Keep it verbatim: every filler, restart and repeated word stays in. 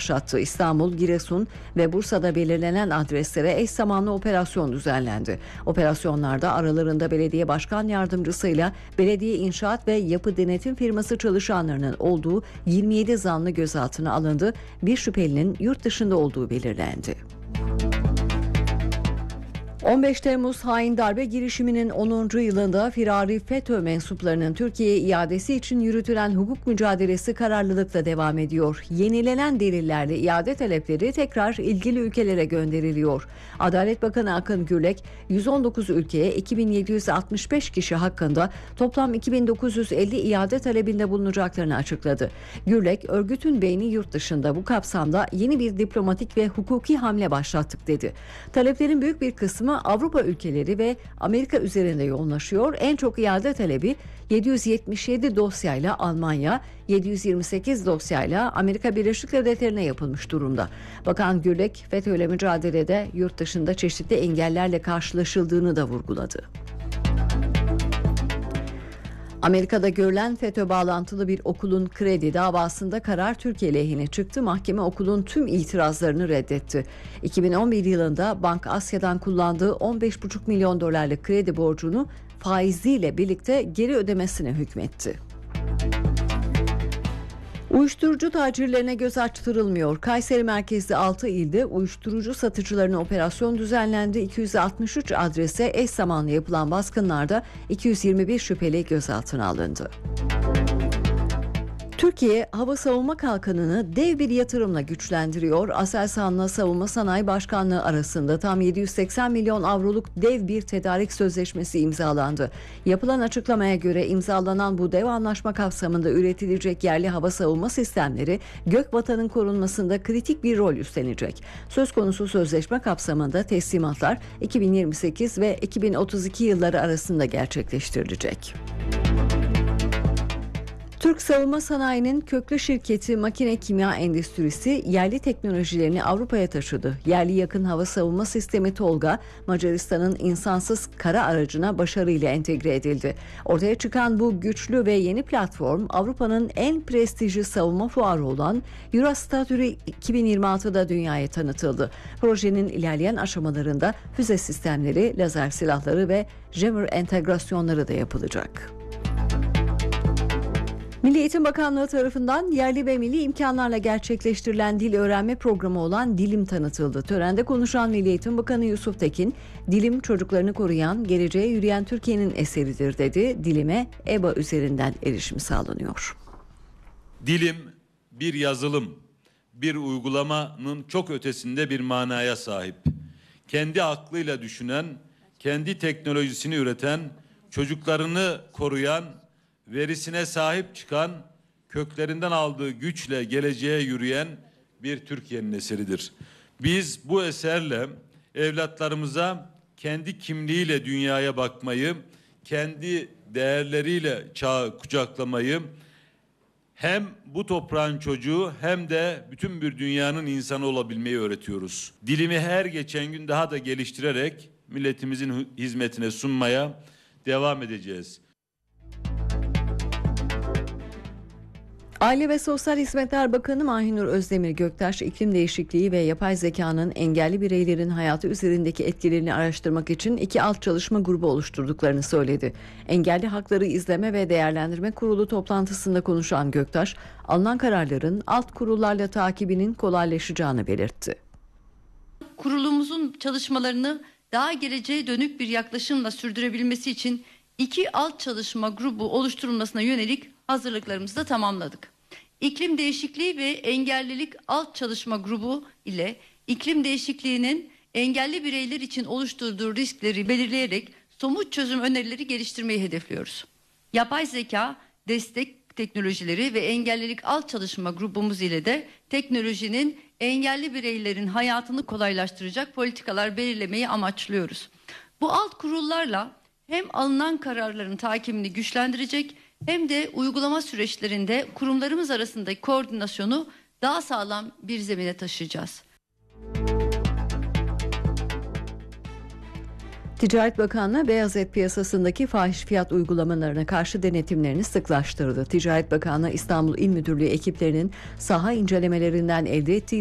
başlattı. İstanbul, Giresun ve Bursa'da belirlenen adreslere eş zamanlı operasyon düzenlendi. Operasyonlarda aralarında belediye başkan yardımcısıyla belediye inşaat ve yapı denetim firması çalışanlarının olduğu yirmi yedi zanlı gözaltına alındı. Bir şüphelinin yurt dışında olduğu belirlendi. on beş Temmuz hain darbe girişiminin onuncu yılında firari FETÖ mensuplarının Türkiye'ye iadesi için yürütülen hukuk mücadelesi kararlılıkla devam ediyor. Yenilenen delillerle iade talepleri tekrar ilgili ülkelere gönderiliyor. Adalet Bakanı Akın Gürlek, yüz on dokuz ülkeye iki bin yedi yüz altmış beş kişi hakkında toplam iki bin dokuz yüz elli iade talebinde bulunacaklarını açıkladı. Gürlek, örgütün beyni yurt dışında, bu kapsamda yeni bir diplomatik ve hukuki hamle başlattık dedi. Taleplerin büyük bir kısmı Avrupa ülkeleri ve Amerika üzerinde yoğunlaşıyor. En çok iade talebi yedi yüz yetmiş yedi dosyayla Almanya, yedi yüz yirmi sekiz dosyayla Amerika Birleşik Devletleri'ne yapılmış durumda. Bakan Gürlek, FETÖ'yle mücadelede yurt dışında çeşitli engellerle karşılaşıldığını da vurguladı. Amerika'da görülen FETÖ bağlantılı bir okulun kredi davasında karar Türkiye lehine çıktı. Mahkeme okulun tüm itirazlarını reddetti. iki bin on bir yılında Bank Asya'dan kullandığı on beş buçuk milyon dolarlık kredi borcunu faiziyle birlikte geri ödemesine hükmetti. Uyuşturucu tacirlerine göz açtırılmıyor. Kayseri merkezli altı ilde uyuşturucu satıcılarına operasyon düzenlendi. iki yüz altmış üç adrese eş zamanlı yapılan baskınlarda iki yüz yirmi bir şüpheli gözaltına alındı. Türkiye, hava savunma kalkanını dev bir yatırımla güçlendiriyor. Aselsan'la Savunma Sanayi Başkanlığı arasında tam yedi yüz seksen milyon avroluk dev bir tedarik sözleşmesi imzalandı. Yapılan açıklamaya göre imzalanan bu dev anlaşma kapsamında üretilecek yerli hava savunma sistemleri Gökvatan'ın korunmasında kritik bir rol üstlenecek. Söz konusu sözleşme kapsamında teslimatlar iki bin yirmi sekiz ve iki bin otuz iki yılları arasında gerçekleştirilecek. Türk savunma sanayinin köklü şirketi Makine Kimya Endüstrisi yerli teknolojilerini Avrupa'ya taşıdı. Yerli yakın hava savunma sistemi TOLGA, Macaristan'ın insansız kara aracına başarıyla entegre edildi. Ortaya çıkan bu güçlü ve yeni platform, Avrupa'nın en prestijli savunma fuarı olan Eurostratür iki bin yirmi altıda dünyaya tanıtıldı. Projenin ilerleyen aşamalarında füze sistemleri, lazer silahları ve jammer entegrasyonları da yapılacak. Milli Eğitim Bakanlığı tarafından yerli ve milli imkanlarla gerçekleştirilen dil öğrenme programı olan Dilim tanıtıldı. Törende konuşan Milli Eğitim Bakanı Yusuf Tekin, Dilim çocuklarını koruyan, geleceğe yürüyen Türkiye'nin eseridir dedi. Dilime E B A üzerinden erişim sağlanıyor. Dilim bir yazılım, bir uygulamanın çok ötesinde bir manaya sahip. Kendi aklıyla düşünen, kendi teknolojisini üreten, çocuklarını koruyan, verisine sahip çıkan, köklerinden aldığı güçle geleceğe yürüyen bir Türkiye'nin eseridir. Biz bu eserle evlatlarımıza kendi kimliğiyle dünyaya bakmayı, kendi değerleriyle çağı kucaklamayı, hem bu toprağın çocuğu hem de bütün bir dünyanın insanı olabilmeyi öğretiyoruz. Dilimi her geçen gün daha da geliştirerek milletimizin hizmetine sunmaya devam edeceğiz. Aile ve Sosyal Hizmetler Bakanı Mahinur Özdemir Göktaş, iklim değişikliği ve yapay zekanın engelli bireylerin hayatı üzerindeki etkilerini araştırmak için iki alt çalışma grubu oluşturduklarını söyledi. Engelli Hakları İzleme ve Değerlendirme Kurulu toplantısında konuşan Göktaş, alınan kararların alt kurullarla takibinin kolaylaşacağını belirtti. Kurulumuzun çalışmalarını daha geleceğe dönük bir yaklaşımla sürdürebilmesi için iki alt çalışma grubu oluşturulmasına yönelik hazırlıklarımızı da tamamladık. İklim değişikliği ve engellilik alt çalışma grubu ile iklim değişikliğinin engelli bireyler için oluşturduğu riskleri belirleyerek somut çözüm önerileri geliştirmeyi hedefliyoruz. Yapay zeka, destek teknolojileri ve engellilik alt çalışma grubumuz ile de teknolojinin engelli bireylerin hayatını kolaylaştıracak politikalar belirlemeyi amaçlıyoruz. Bu alt kurullarla hem alınan kararların takibini güçlendirecek hem de uygulama süreçlerinde kurumlarımız arasındaki koordinasyonu daha sağlam bir zemine taşıyacağız. Ticaret Bakanlığı beyaz et piyasasındaki fahiş fiyat uygulamalarına karşı denetimlerini sıklaştırdı. Ticaret Bakanlığı İstanbul İl Müdürlüğü ekiplerinin saha incelemelerinden elde ettiği